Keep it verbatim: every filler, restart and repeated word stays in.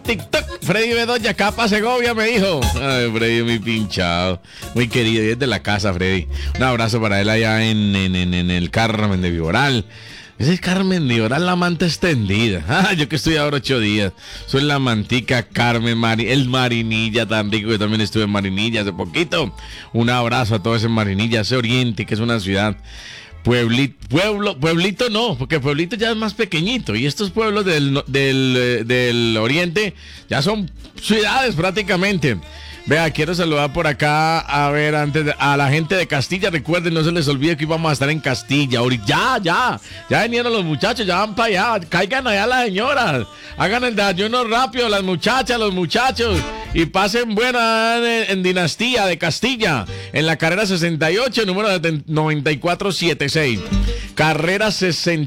TikTok, Freddy Bedoya, Capa Segovia, me dijo. Ay, Freddy, muy pinchado. Muy querido, y es de la casa, Freddy. Un abrazo para él allá en, en, en, en el Carmen de Viboral. Ese es Carmen de Viboral, la manta extendida. Ah, yo que estuve ahora ocho días. Soy la mantica Carmen, Mari, el Marinilla, tan rico, que también estuve en Marinilla hace poquito. Un abrazo a todos ese Marinilla, ese Oriente, que es una ciudad. Pueblito, pueblo, pueblito no, porque pueblito ya es más pequeñito y estos pueblos del, del, del oriente ya son ciudades prácticamente. Vea, quiero saludar por acá, a ver, antes de, a la gente de Castilla. Recuerden, no se les olvide que íbamos a estar en Castilla. Ahorita, ya, ya, ya vinieron los muchachos, ya van para allá. Caigan allá las señoras. Hagan el desayuno rápido, las muchachas, los muchachos. Y pasen buena en, en Dinastía de Castilla, en la carrera sesenta y ocho, número noventa y cuatro setenta y seis. Carrera sesenta y ocho.